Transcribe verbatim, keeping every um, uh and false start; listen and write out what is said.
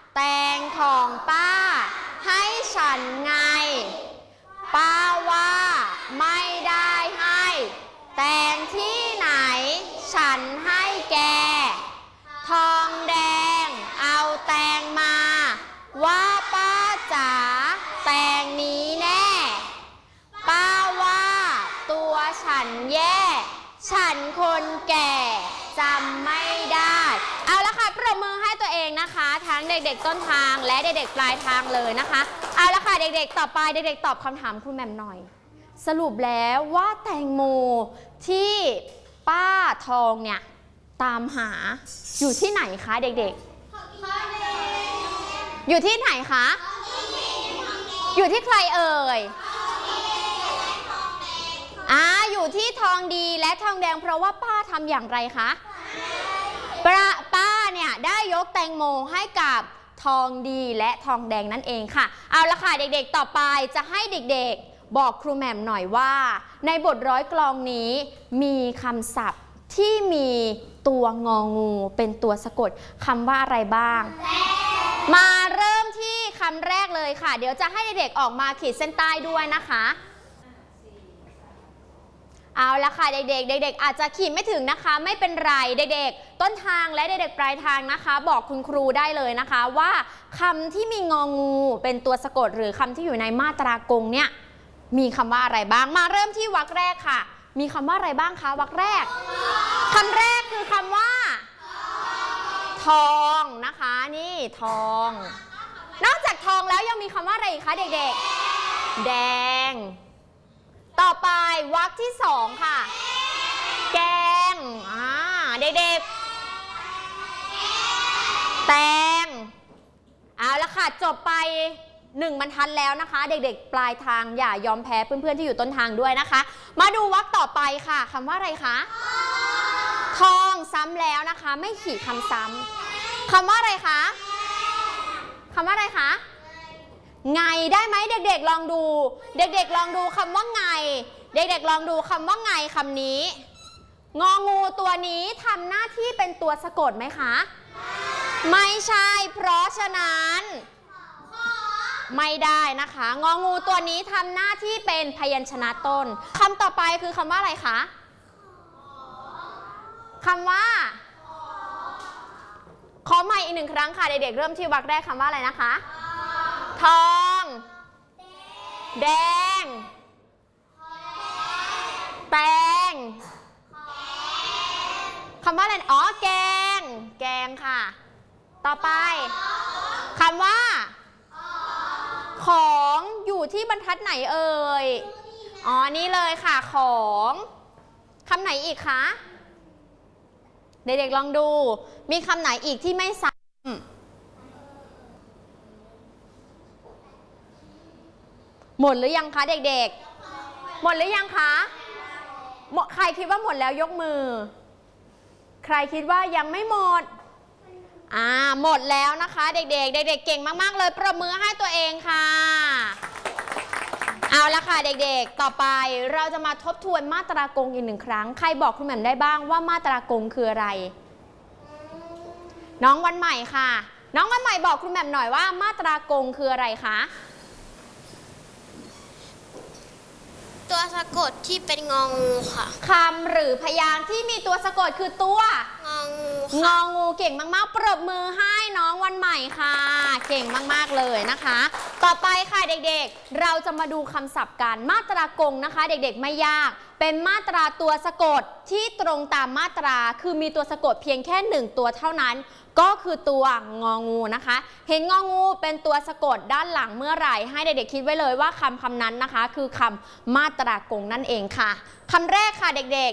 แตงของป้าให้ฉันไงป้าว่าไม่ได้ให้แตงที่ไหนฉันให้แกทองแดงเอาแตงมาว่าป้าจ๋าแตงนี้แน่ป้าว่าตัวฉันแย่ฉันคนแก่จำไม่ได้เอาละค่ะปรบมือให้ตัวเองนะคะทั้งเด็กๆต้นทางและเด็กๆปลายทางเลยนะคะเอาละค่ะเด็กๆต่อไปเด็กๆตอบคำถามคุณแหม่มหน่อยสรุปแล้วว่าแตงโมที่ป้าทองเนี่ยตามหาอยู่ที่ไหนคะเด็กๆอยู่ที่ไหนคะอยู่ที่ใครเอ่ยอ่าอยู่ที่ทองดีและทองแดงเพราะว่าป้าทำอย่างไรคะป้าป้าเนี่ยได้ยกแตงโมให้กับทองดีและทองแดงนั่นเองค่ะเอาละค่ะเด็กๆต่อไปจะให้เด็กๆบอกครูแหม่มหน่อยว่าในบทร้อยกลองนี้มีคำศัพท์ที่มีตัวงองูเป็นตัวสะกดคำว่าอะไรบ้างมาเริ่มที่คำแรกเลยค่ะเดี๋ยวจะให้เด็กๆออกมาขีดเส้นใต้ด้วยนะคะเอาละค่ะเด็กๆเด็กๆอาจจะขีดไม่ถึงนะคะไม่เป็นไรเด็กๆต้นทางและเด็กๆปลายทางนะคะบอกคุณครูได้เลยนะคะว่าคำที่มีงองูเป็นตัวสะกดหรือคำที่อยู่ในมาตรากงเนี่ยมีคำว่าอะไรบ้างมาเริ่มที่วรรคแรกค่ะมีคำว่าอะไรบ้างคะวรรคแรกคำแรกคือคำว่าทองนะคะนี่ทองนอกจากทองแล้วยังมีคำว่าอะไรอีกคะเด็กๆแดงต่อไปวรรคที่สองค่ะแกงอ่าเด็กๆแตงเอาละค่ะจบไปหนึ่งบรรทัดแล้วนะคะเด็กๆปลายทางอย่ายอมแพ้เพื่อนๆที่อยู่ต้นทางด้วยนะคะมาดูวรรคต่อไปค่ะคำว่าอะไรคะทองซ้ำแล้วนะคะไม่ขีดคำซ้ำคำว่าอะไรคะคำว่าอะไรคะไงได้ไหมเด็กๆลองดูเด็กๆลองดูคำว่าไงเด็กๆลองดูคำว่าไงคำนี้งองูตัวนี้ทำหน้าที่เป็นตัวสะกดไหมคะไม่ใช่เพราะฉะนั้นไม่ได้นะคะงองูตัวนี้ทำหน้าที่เป็นพยัญชนะต้นคำต่อไปคือคำว่าอะไรคะคำว่าขอใหม่อีกหนึ่งครั้งค่ะเด็กๆเริ่มที่วรรคแรกคำว่าอะไรนะคะทองแดงแตงคำว่าอะไรอ๋อแกงแกงค่ะต่อไปคำว่าของอยู่ที่บรรทัดไหนเอ่ยอ๋อนี่เลยค่ะของคำไหนอีกคะเด็กๆลองดูมีคำไหนอีกที่ไม่ซ้ำหมดหรือยังคะเด็กๆหมดหรือยังคะใครคิดว่าหมดแล้วยกมือใครคิดว่ายังไม่หมดอ่าหมดแล้วนะคะเด็กๆเด็กๆเก่งมากๆเลยปรบมือให้ตัวเองค่ะเอาละค่ะเด็กๆต่อไปเราจะมาทบทวนมาตรากงอีกหนึ่งครั้งใครบอกคุณแหม่มได้บ้างว่ามาตรากงคืออะไรน้องวันใหม่ค่ะน้องวันใหม่บอกคุณแหม่มหน่อยว่ามาตรากงคืออะไรคะตัวสะกดที่เป็นงองูค่ะคำหรือพยางค์ที่มีตัวสะกดคือตัวงองูงองูเก่งมากๆปรบมือให้น้องวันใหม่ค่ะเก่งมากๆเลยนะคะต่อไปค่ะเด็กๆเราจะมาดูคำศัพท์กันมาตรากงนะคะเด็กๆไม่ยากเป็นมาตราตัวสะกดที่ตรงตามมาตราคือมีตัวสะกดเพียงแค่หนึ่งตัวเท่านั้นก็คือตัวงองูนะคะเห็นงองูเป็นตัวสะกดด้านหลังเมื่อไหร่ให้เด็กๆคิดไว้เลยว่าคำคำนั้นนะคะคือคำมาตรากงนั่นเองค่ะคำแรกค่ะเด็กๆ